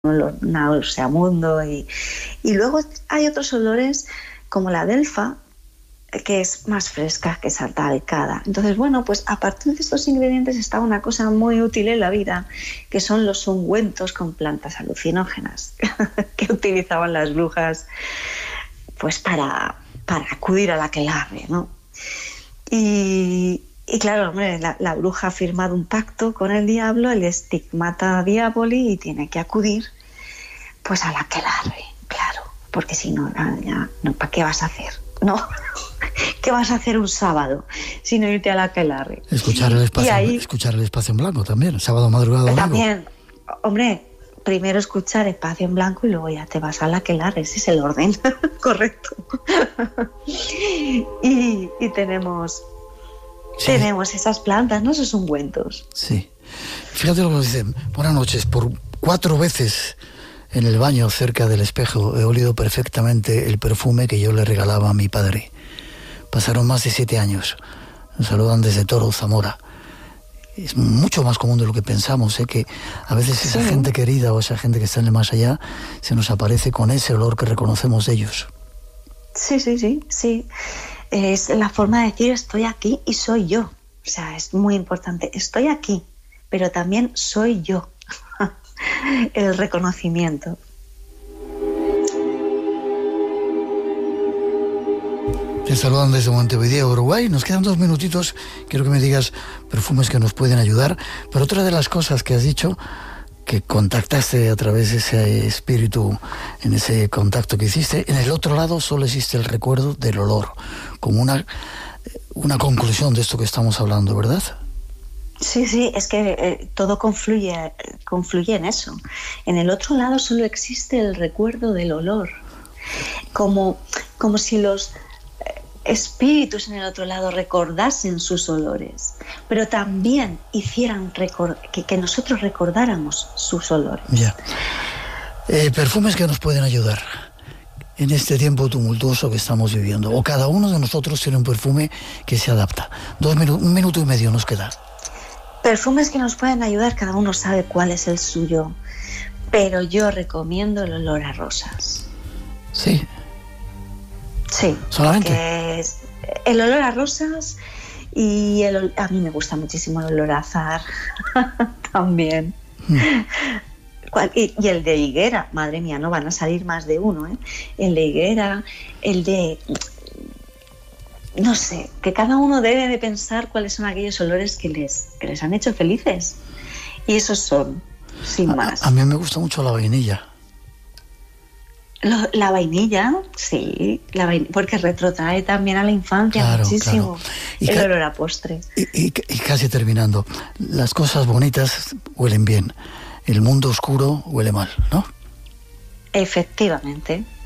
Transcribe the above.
un olor nauseabundo. Y luego hay otros olores como la delfa, que es más fresca que esa talcada. Entonces, bueno, pues a partir de estos ingredientes está una cosa muy útil en la vida, que son los ungüentos con plantas alucinógenas que utilizaban las brujas pues para acudir al aquelarre, ¿no? Y claro, hombre, la bruja ha firmado un pacto con el diablo, el stigmata diaboli, y tiene que acudir pues al aquelarre, claro, porque si no, ya, no, ¿para qué vas a hacer? No, ¿qué vas a hacer un sábado si no irte al aquelarre? Escuchar el espacio en blanco también, sábado, madrugada, domingo. También, hombre, primero escuchar Espacio en Blanco y luego ya te vas al aquelarre, ese es el orden correcto. y tenemos esas plantas, ¿no? Esos ungüentos. Sí. Fíjate lo que nos dicen. Buenas noches. Por 4 veces en el baño cerca del espejo he olido perfectamente el perfume que yo le regalaba a mi padre. Pasaron más de 7 años. Nos saludan desde Toro, Zamora. Es mucho más común de lo que pensamos, que a veces esa gente querida o esa gente que está en el más allá se nos aparece con ese olor que reconocemos de ellos. Sí. Es la forma de decir estoy aquí y soy yo. O sea, es muy importante. Estoy aquí, pero también soy yo. El reconocimiento. Te saludan desde Montevideo, Uruguay. Nos quedan 2 minutitos. Quiero que me digas perfumes que nos pueden ayudar. Pero otra de las cosas que has dicho, que contactaste a través de ese espíritu, en ese contacto que hiciste, en el otro lado solo existe el recuerdo del olor, como una conclusión de esto que estamos hablando, ¿verdad? Sí, es que todo confluye en eso. En el otro lado solo existe el recuerdo del olor, como si los espíritus en el otro lado recordasen sus olores, pero también hicieran que nosotros recordáramos sus olores. Ya. Perfumes que nos pueden ayudar en este tiempo tumultuoso que estamos viviendo, o cada uno de nosotros tiene un perfume que se adapta. 1 minuto y medio nos queda. Perfumes que nos pueden ayudar, cada uno sabe cuál es el suyo, pero yo recomiendo el olor a rosas. Sí. Sí, solamente porque el olor a rosas y a mí me gusta muchísimo el olor a azahar también. Y el de higuera, madre mía, no van a salir más de uno, ¿eh? El de higuera, el de... No sé, que cada uno debe de pensar cuáles son aquellos olores que les han hecho felices. Y esos son, sin más. A mí me gusta mucho la vainilla. La vainilla, sí, porque retrotrae también a la infancia, muchísimo. Claro. El olor a postre. Y casi terminando, las cosas bonitas huelen bien, el mundo oscuro huele mal, ¿no? Efectivamente.